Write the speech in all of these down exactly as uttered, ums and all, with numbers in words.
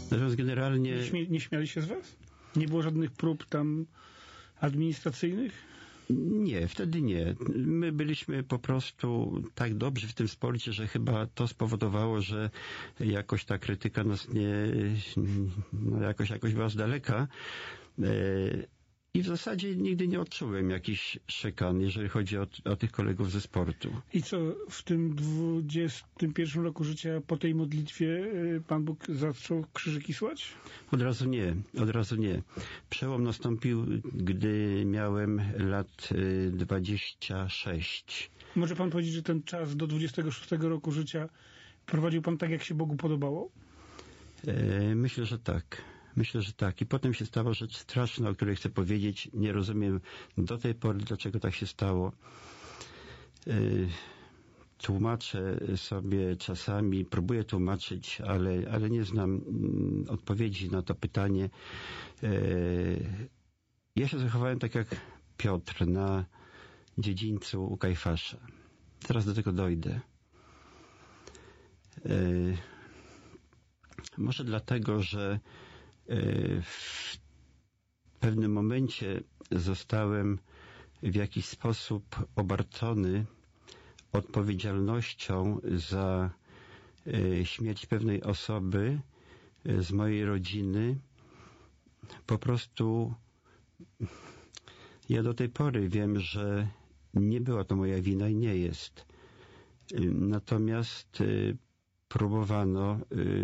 Natomiast generalnie... Nie, śmie- nie śmiali się z was? Nie było żadnych prób tam administracyjnych? Nie, wtedy nie. My byliśmy po prostu tak dobrzy w tym sporcie, że chyba to spowodowało, że jakoś ta krytyka nas nie, no jakoś, jakoś była z daleka. I w zasadzie nigdy nie odczułem jakichś szykan, jeżeli chodzi o, o tych kolegów ze sportu. I co w tym dwudziestym pierwszym roku życia po tej modlitwie Pan Bóg zaczął krzyżyki słać? Od razu nie, od razu nie. Przełom nastąpił, gdy miałem lat dwadzieścia sześć. Może Pan powiedzieć, że ten czas do dwudziestego szóstego roku życia prowadził Pan tak, jak się Bogu podobało? Myślę, że tak. Myślę, że tak. I potem się stała rzecz straszna, o której chcę powiedzieć. Nie rozumiem do tej pory, dlaczego tak się stało. Yy, tłumaczę sobie czasami, próbuję tłumaczyć, ale, ale nie znam mm, odpowiedzi na to pytanie. Yy, ja się zachowałem tak jak Piotr na dziedzińcu u Kajfasza. Teraz do tego dojdę. Yy, może dlatego, że w pewnym momencie zostałem w jakiś sposób obarczony odpowiedzialnością za śmierć pewnej osoby z mojej rodziny. Po prostu ja do tej pory wiem, że nie była to moja wina i nie jest. Natomiast próbowano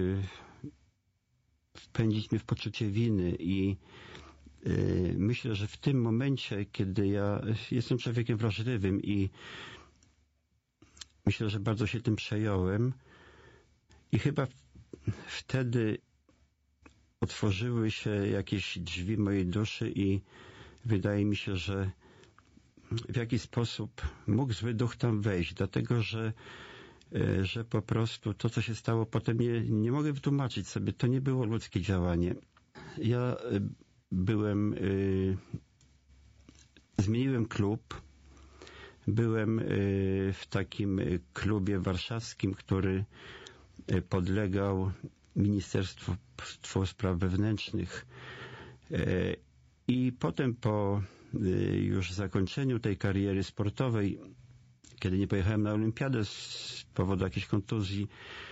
wpędzić mnie w poczucie winy i yy, myślę, że w tym momencie, kiedy ja jestem człowiekiem wrażliwym i myślę, że bardzo się tym przejąłem i chyba w, wtedy otworzyły się jakieś drzwi mojej duszy i wydaje mi się, że w jakiś sposób mógł zły duch tam wejść, dlatego że że po prostu to, co się stało potem, nie, nie mogę wytłumaczyć sobie. To nie było ludzkie działanie. Ja byłem, y, zmieniłem klub. Byłem y, w takim klubie warszawskim, który podlegał Ministerstwu Spraw Wewnętrznych. Y, I potem po y, już zakończeniu tej kariery sportowej, kiedy nie pojechałem na olimpiadę z powodu jakiejś kontuzji,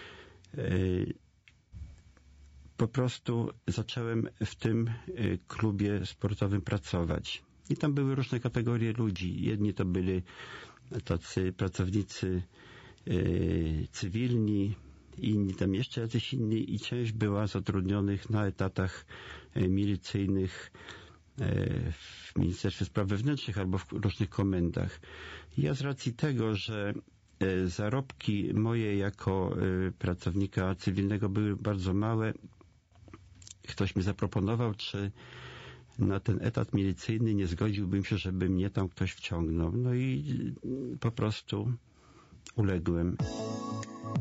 po prostu zacząłem w tym klubie sportowym pracować. I tam były różne kategorie ludzi. Jedni to byli tacy pracownicy cywilni, inni tam jeszcze jacyś inni i część była zatrudnionych na etatach milicyjnych w Ministerstwie Spraw Wewnętrznych albo w różnych komendach. Ja z racji tego, że zarobki moje jako pracownika cywilnego były bardzo małe, ktoś mi zaproponował, czy na ten etat milicyjny nie zgodziłbym się, żeby mnie tam ktoś wciągnął. No i po prostu uległem.